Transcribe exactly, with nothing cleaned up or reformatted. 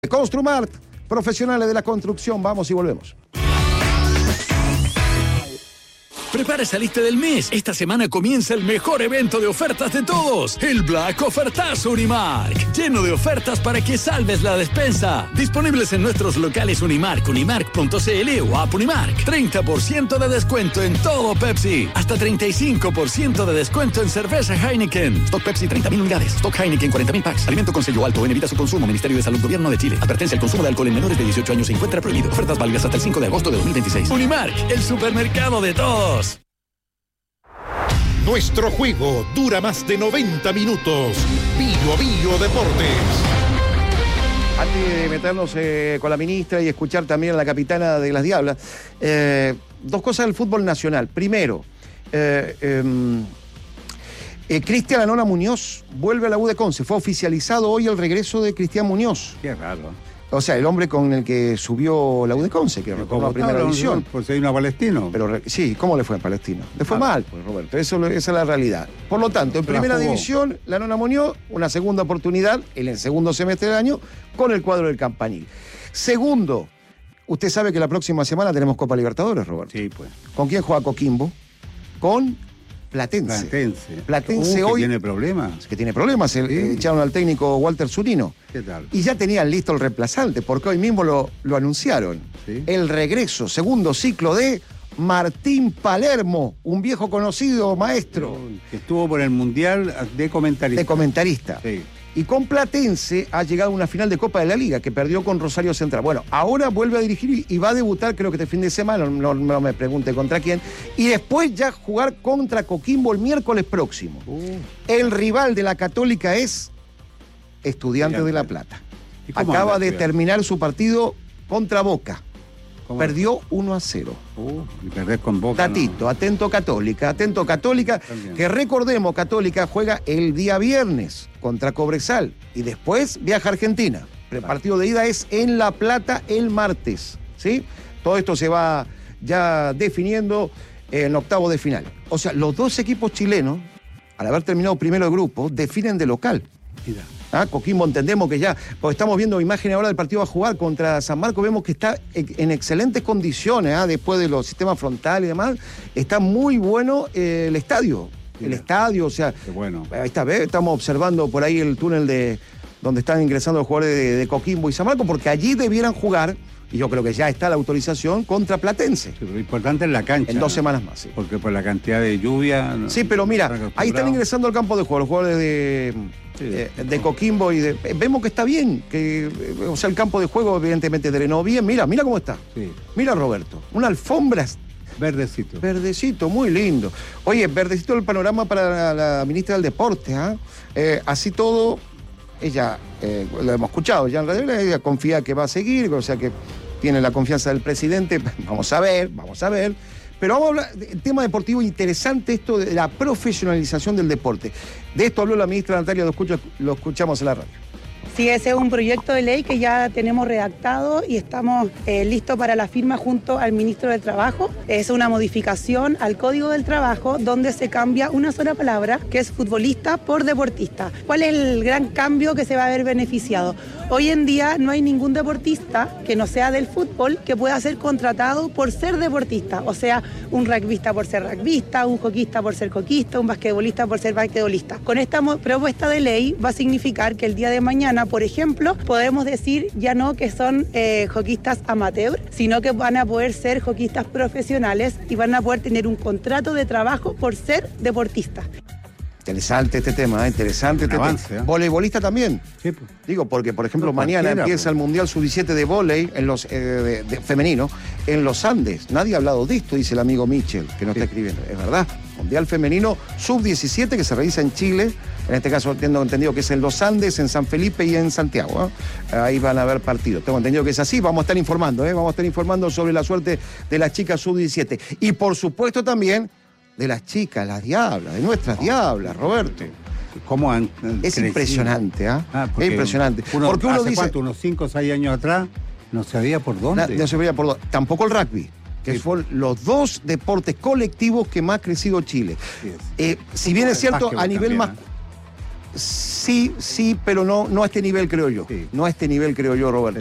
Construmart, profesionales de la construcción, vamos y volvemos. Prepara esa lista del mes. Esta semana comienza el mejor evento de ofertas de todos, el Black Ofertazo Unimark. Lleno de ofertas para que salves la despensa. Disponibles en nuestros locales Unimark, unimark punto c l o app Unimark. treinta por ciento de descuento en todo Pepsi. Hasta treinta y cinco por ciento de descuento en cerveza Heineken. Stock Pepsi treinta mil unidades. Stock Heineken cuarenta mil packs. Alimento con sello alto. Evita su consumo. Ministerio de Salud, Gobierno de Chile. Advertencia: el consumo de alcohol en menores de dieciocho años se encuentra prohibido. Ofertas válidas hasta el cinco de agosto de dos mil veintiséis. Unimark, el supermercado de todos. Nuestro juego dura más de noventa minutos. Bio Bio Deportes. Antes de meternos eh, con la ministra y escuchar también a la capitana de las Diablas, eh, dos cosas del fútbol nacional. Primero, eh, eh, eh, Cristian Anona Muñoz vuelve a la U de Conce. Fue oficializado hoy el regreso de Cristian Muñoz. Qué raro. O sea, el hombre con el que subió la U de Conce, que retornó a primera división. Pues hay una Palestino. Pero sí, ¿cómo le fue a Palestino? Le fue ah, mal, pues, Roberto. Eso, esa es la realidad. Por lo tanto, en primera división, la Nona Muñoz, una segunda oportunidad en el segundo semestre del año con el cuadro del Campanil. Segundo, usted sabe que la próxima semana tenemos Copa Libertadores, Roberto. Sí, pues. ¿Con quién juega Coquimbo? Con Platense. Platense. Platense uh, hoy. Que tiene problemas. Que tiene problemas. El, sí. Echaron al técnico Walter Zurino. ¿Qué tal? Y ya tenían listo el reemplazante, porque hoy mismo lo, lo anunciaron. ¿Sí? El regreso, segundo ciclo de Martín Palermo, un viejo conocido maestro. Que estuvo por el Mundial de comentarista. De comentarista. Sí. Y con Platense ha llegado a una final de Copa de la Liga, que perdió con Rosario Central. Bueno, ahora vuelve a dirigir y va a debutar, creo que este fin de semana, no, no me pregunte contra quién, y después ya jugar contra Coquimbo el miércoles próximo. Uh. El rival de la Católica es Estudiantes de La Plata. Acaba de terminar su partido contra Boca. Perdió uno a cero. Uh, y perder con Boca. Tatito, no. atento Católica, atento Católica, También. Que recordemos, Católica juega el día viernes contra Cobresal y después viaja a Argentina. El partido de ida es en La Plata el martes, ¿sí? Todo esto se va ya definiendo en octavo de final. O sea, los dos equipos chilenos, al haber terminado primero el grupo, definen de local. Mira. Ah, Coquimbo entendemos que ya, porque estamos viendo imágenes ahora del partido a jugar contra San Marcos, vemos que está en excelentes condiciones, ¿ah? Después de los sistemas frontales y demás, está muy bueno eh, el estadio, Mira. el estadio, o sea, Qué bueno. Ahí está, ¿ves? Estamos observando por ahí el túnel de donde están ingresando los jugadores de, de Coquimbo y San Marcos, porque allí debieran jugar, y yo creo que ya está la autorización, contra Platense. Sí, pero lo importante es la cancha. En dos semanas más, sí. Porque por la cantidad de lluvia... Sí, pero mira, ahí están ingresando al campo de juego los jugadores de... Sí, de, de Coquimbo y de, vemos que está bien, que o sea el campo de juego evidentemente drenó bien, mira, mira cómo está. Sí. Mira, Roberto, una alfombra verdecito. Verdecito, muy lindo. Oye, verdecito el panorama para la, la ministra del Deporte, ¿ah? ¿eh? Eh, así todo, ella, eh, lo hemos escuchado ya en radio, ella confía que va a seguir, o sea que tiene la confianza del presidente, vamos a ver, vamos a ver. Pero vamos a hablar del tema deportivo interesante, esto de la profesionalización del deporte. De esto habló la ministra Natalia, lo, escucho, lo escuchamos en la radio. Sí, ese es un proyecto de ley que ya tenemos redactado y estamos eh, listos para la firma junto al ministro del Trabajo. Es una modificación al Código del Trabajo donde se cambia una sola palabra, que es futbolista por deportista. ¿Cuál es el gran cambio que se va a ver beneficiado? Hoy en día no hay ningún deportista que no sea del fútbol que pueda ser contratado por ser deportista. O sea, un rugbyista por ser rugbyista, un hockeyista por ser hockeyista, un basquetbolista por ser basquetbolista. Con esta propuesta de ley va a significar que el día de mañana, por ejemplo, podemos decir ya no que son eh, hockeyistas amateur, sino que van a poder ser hockeyistas profesionales y van a poder tener un contrato de trabajo por ser deportistas. Interesante este tema, ¿eh? interesante este avance, tema. ¿eh? ¿Voleibolista también? Sí, pues. Digo, porque, por ejemplo, No, mañana empieza pues. el Mundial sub diecisiete de vóley en los, eh, de, de, femenino en los Andes. Nadie ha hablado de esto, dice el amigo Michel, que nos sí. está escribiendo. Es verdad. Mundial femenino sub diecisiete que se realiza en Chile. En este caso tengo entendido que es en los Andes, en San Felipe y en Santiago. ¿eh? Ahí van a haber partidos. Tengo entendido que es así. Vamos a estar informando, ¿eh? Vamos a estar informando sobre la suerte de las chicas sub diecisiete. Y por supuesto también de las chicas, las diablas, de nuestras diablas, Roberto. ¿Cómo han Es crecido? Impresionante, ¿ah? ah Es impresionante. Uno, porque uno ¿hace dice, cuánto? Unos cinco o seis años atrás no sabía por dónde. No, no sabía por dónde. Tampoco el rugby, que sí. fueron los dos deportes colectivos que más ha crecido Chile. Sí, eh, si bien es cierto, a nivel más... Sí, sí, pero no, no a este nivel, creo yo. Sí. No a este nivel, creo yo, Roberto.